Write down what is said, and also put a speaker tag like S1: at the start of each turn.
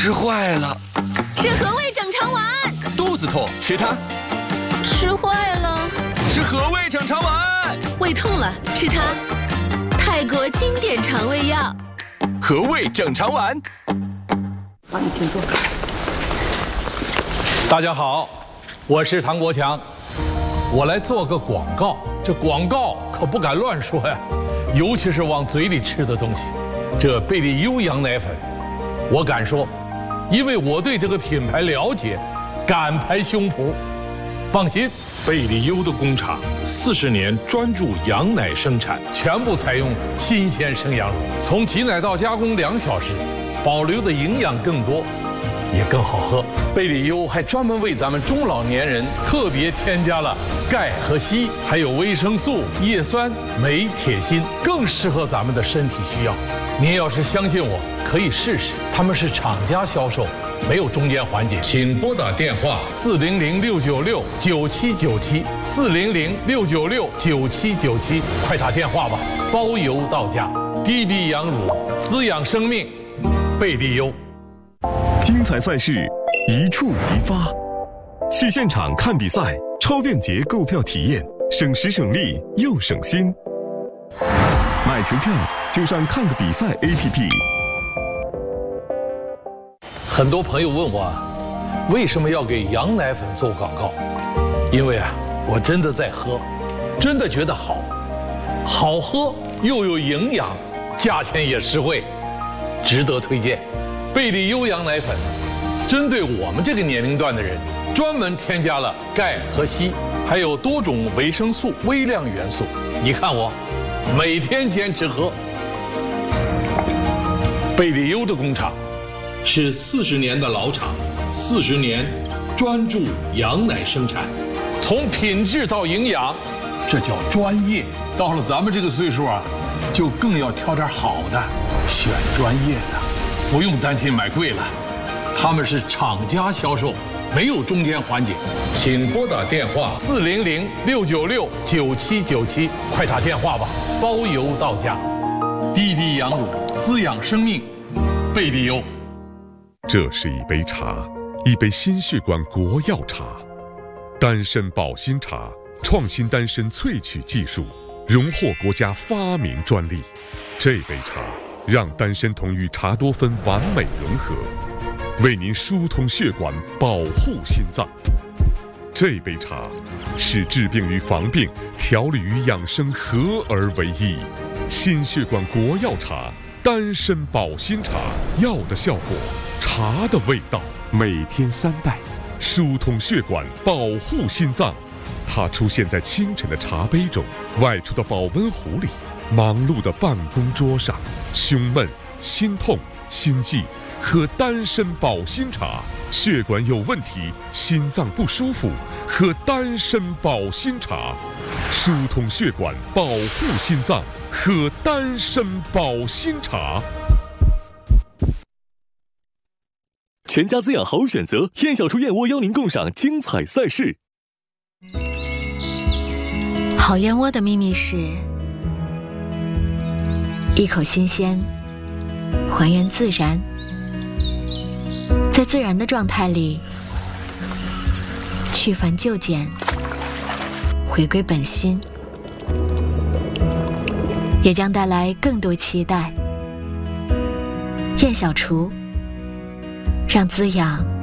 S1: 吃坏了。
S2: 吃和味整肠丸。
S1: 肚子痛，吃它。
S2: 吃坏了。
S1: 吃和味整肠丸。
S2: 胃痛了，吃它。泰国经典肠胃药。
S1: 和味整肠丸。
S3: 好，你请坐。
S4: 大家好，我是唐国强，我来做个广告。这广告可不敢乱说呀，尤其是往嘴里吃的东西。这贝利优羊奶粉，我敢说，因为我对这个品牌了解，敢拍胸脯。放心，贝利优的工厂40年专注羊奶生产，全部采用新鲜生羊乳，从挤奶到加工2小时，保留的营养更多，也更好喝。贝利优还专门为咱们中老年人特别添加了钙和硒，还有维生素、叶酸、镁、铁、锌，更适合咱们的身体需要。您要是相信我，可以试试。他们是厂家销售，没有中间环节。请拨打电话400-696-9797，400-696-9797，快打电话吧，包邮到家。滴滴羊乳，滋养生命，贝利优。
S5: 精彩赛事一触即发，去现场看比赛，超便捷购票体验，省时省力又省心。买球票就上看个比赛 APP。
S4: 很多朋友问我，为什么要给羊奶粉做广告？因为我真的在喝，真的觉得好，好喝又有营养，价钱也实惠，值得推荐。贝利优羊奶粉针对我们这个年龄段的人，专门添加了钙和硒，还有多种维生素、微量元素。你看我每天坚持喝。贝利优的工厂是40年的老厂，40年专注羊奶生产，从品质到营养，这叫专业。到了咱们这个岁数就更要挑点好的，选专业的，不用担心买贵了。他们是厂家销售，没有中间环节。请拨打电话400-696-9797，快打电话吧，包邮到家。滴滴羊乳，滋养生命，贝利优。
S5: 这是一杯茶，一杯心血管国药茶，丹参保心茶，创新丹参萃取技术，荣获国家发明专利。这杯茶让丹参酮与茶多酚完美融合，为您疏通血管，保护心脏。这杯茶是治病与防病、调理与养生合而为一。心血管国药茶，丹参保心茶，药的效果，茶的味道，每天3袋，疏通血管，保护心脏。它出现在清晨的茶杯中，外出的保温壶里，忙碌的办公桌上。胸闷、心痛、心悸，喝丹参保心茶；血管有问题、心脏不舒服，喝丹参保心茶。疏通血管，保护心脏，喝丹参保心茶。全家滋养好选择，燕小厨燕窝邀您共赏精彩赛事。
S6: 好燕窝的秘密是一口新鲜，还原自然，在自然的状态里去繁就简，回归本心，也将带来更多期待。燕小厨，让滋养